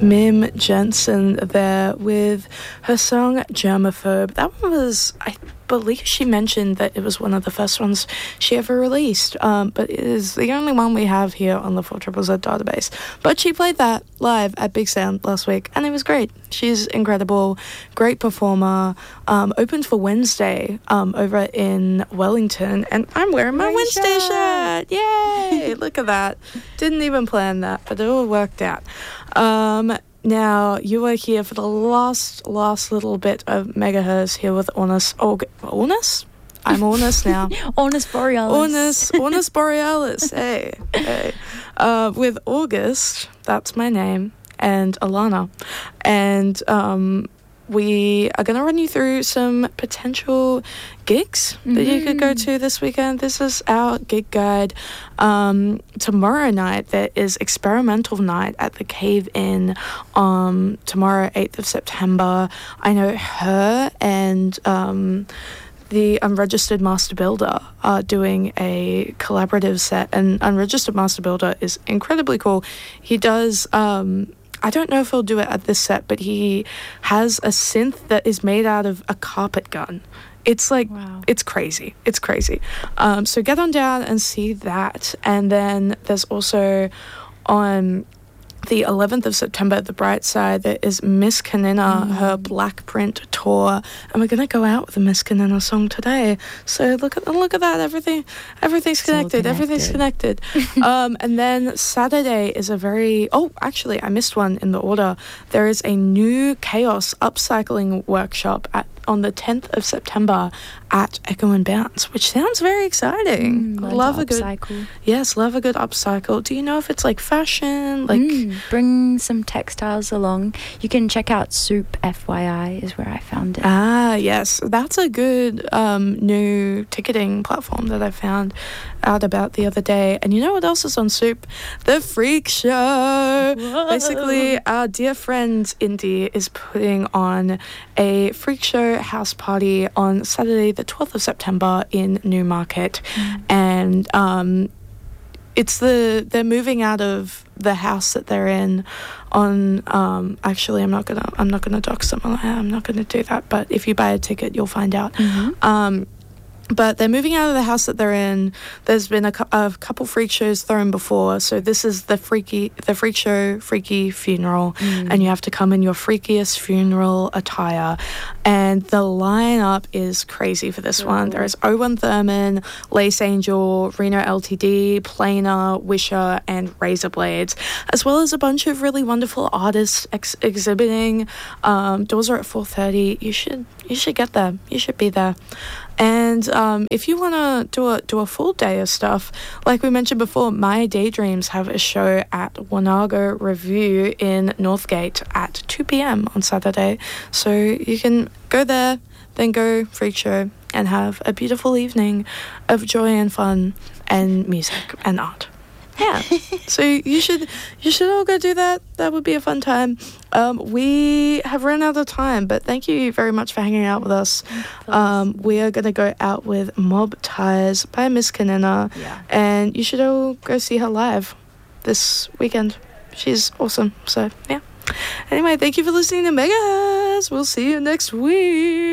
Mim Jensen there with her song Germaphobe. That one was, I believe she mentioned that it was one of the first ones she ever released, but it is the only one we have here on the 4ZZZ database. But she played that live at Big Sound last week, and it was great. She's incredible, great performer, opened for Wednesday over in Wellington, and I'm wearing my Wednesday shirt. Yay! Look at that. Didn't even plan that, but it all worked out. Now, you are here for the last little bit of Megahertz here with Ornis. Ornis? I'm Ornis now. Ornis Borealis. Ornis Borealis. Hey. With August, that's my name, and Alana. And we are going to run you through some potential gigs that you could go to this weekend. This is our gig guide. Tomorrow night, there is Experimental Night at the Cave Inn tomorrow, 8th of September. I know her and the Unregistered Master Builder are doing a collaborative set, and Unregistered Master Builder is incredibly cool. He does... I don't know if he'll do it at this set, but he has a synth that is made out of a carpet gun. It's like, wow. It's crazy. It's crazy. So get on down and see that. And then there's also on the 11th of September at the Bright Side, there is Miss Kanina, her Black Print tour, and we're gonna go out with a Miss Kanina song today. So look at that, everything's connected. Everything's connected. And then Saturday is actually I missed one in the order. There is a new Chaos upcycling workshop on the 10th of September at Echo and Bounce, which sounds very exciting. Love a good upcycle. Yes, love a good upcycle. Do you know if it's like fashion? Bring some textiles along. You can check out Soup FYI is where I found it. Ah, yes. That's a good new ticketing platform that I found out about the other day. And you know what else is on Soup? The Freak Show. Whoa. Basically, our dear friend Indy is putting on a Freak Show house party on Saturday the 12th of September in Newmarket. And they're moving out of the house that they're in on actually I'm not gonna dox them. I'm not gonna do that, but if you buy a ticket you'll find out. But they're moving out of the house that they're in. There's been a couple freak shows thrown before, so this is the freak show freaky funeral, and you have to come in your freakiest funeral attire. And the lineup is crazy for this one. There is Owen Thurman, Lace Angel, Reno LTD, Planer, Wisher, and Razorblades, as well as a bunch of really wonderful artists exhibiting. Doors are at 4:30. You should get there. You should be there. And if you want to do a full day of stuff, like we mentioned before, My Daydreams have a show at Wanago Review in Northgate at 2 p.m. on Saturday. So you can go there, then go freak show, and have a beautiful evening of joy and fun and music and art. Yeah, so you should all go do that. That would be a fun time. We have run out of time, but thank you very much for hanging out with us. We are going to go out with Mob Ties by Miss Kanina, and you should all go see her live this weekend. She's awesome. So yeah. Anyway, thank you for listening to Megahertz. We'll see you next week.